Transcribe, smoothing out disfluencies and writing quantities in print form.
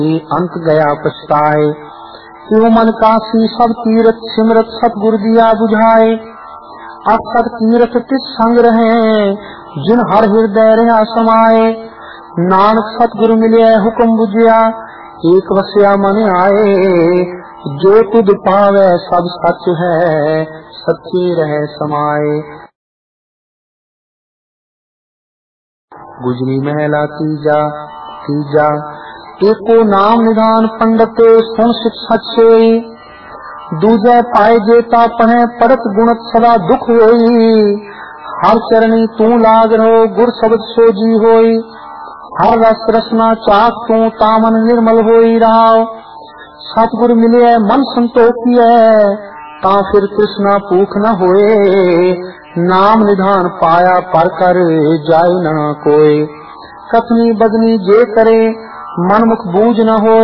अंत गया पछताए। यो मन काशी सब तीरथ सिमरत सतगुरु दिया बुझाए। असत तीरथ तिस संग रहे जिन हर हृदय रहा समाए। नानक सतगुरु मिले हुक्म बुझिया एक वसिया मन आए। जो तुद पावे सब सच है सच्चे रहे समाए। गुजरी महला तीजा एको नाम निधान पंडित सुन शिक्षा सोई। दूजे पाए जेता पढ़े पढ़त गुणत सदा दुख होई। हर चरणी तू लाग रहो गुर शब्द सोजी होई। हर रस रसना चाक तू तामन निर्मल होई रहाओ। सतगुरु मिले मन संतोखी है ता फिर कृष्णा भूख न होए। नाम निधान पाया पर कर जाय न कोय। कथनी बदनी जे करे मन मुख बूझ न होए।